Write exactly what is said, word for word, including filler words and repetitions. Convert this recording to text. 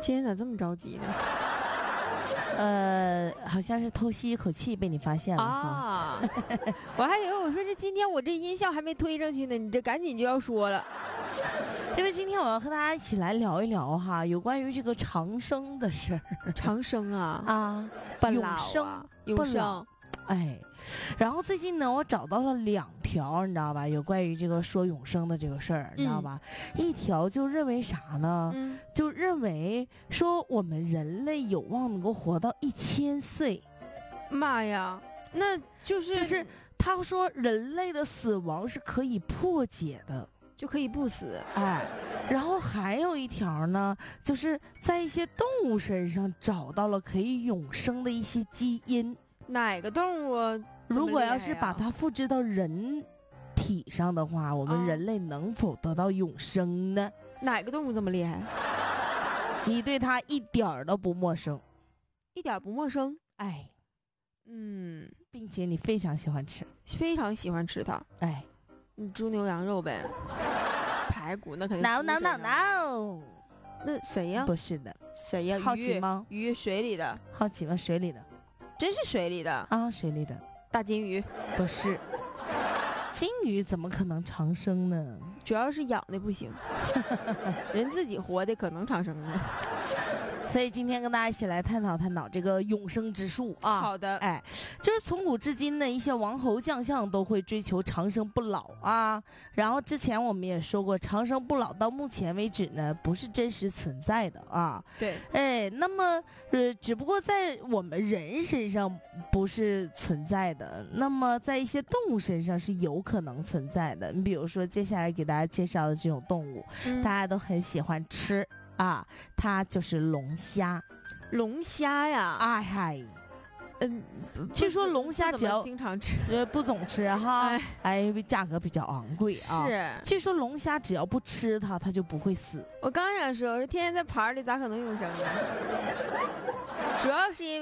今天咋这么着急呢？ 呃，好像是偷吸一口气被你发现了啊！我还以为我说这今天我这音效还没推上去呢，你这赶紧就要说了。 因为今天我要和大家一起来聊一聊哈，有关于这个长生的事儿。 长生啊啊，永生， 啊、永生。 哎，然后最近呢，我找到了两条，你知道吧？有关于这个说永生的这个事儿，你知道吧？嗯、一条就认为啥呢？嗯、就认为说我们人类有望能够活到一千岁。 妈呀，那就是就是他说人类的死亡是可以破解的， 就可以不死。 哎，然后还有一条呢，就是在一些动物身上找到了可以永生的一些基因。 哪个动物、啊？ 如果要是把它复制到人体上的话，我们人类能否得到永生呢？ 哪个动物这么厉害？ 你对它一点儿都不陌生， 一点不陌生。 哎， 嗯， 并且你非常喜欢吃， 非常喜欢吃它。 哎， 你猪牛羊肉呗，排骨那肯定。 No no no no， 那谁呀？ 不是的， 谁呀？ 好奇吗？ 鱼水里的。 好奇吗？水里的。 真是水里的啊，水里的大金鱼。 不是，金鱼怎么可能长生呢？ 主要是养的不行，人自己活的可能长生呢。 所以今天跟大家一起来探讨探讨这个永生之术啊。 好的， 哎，就是从古至今呢，一些王侯将相都会追求长生不老啊。然后之前我们也说过，长生不老到目前为止呢，不是真实存在的啊。 对， 哎，那么呃，只不过在我们人身上不是存在的，那么在一些动物身上是有可能存在的。你比如说，接下来给大家介绍的这种动物，嗯、大家都很喜欢吃。啊，它就是龙虾， 龙虾呀！ 哎嗨， 嗯， 据说龙虾只要经常吃， 呃，不总吃哈，哎，哎，因为价格比较昂贵啊。 是， 据说龙虾只要不吃它，它就不会死。 我刚想说，我说天天在盘里咋可能永生呢？主要是因为。